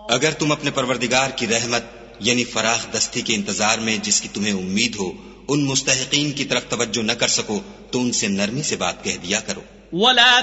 अगर तुम अपने परवरदिगार की रहमत यानी फराख दस्ती के इंतजार में जिसकी तुम्हें उम्मीद हो उन मुस्तहिकीन की तरफ तवज्जो न कर सको तो उनसे नरमी से बात कह दिया करो।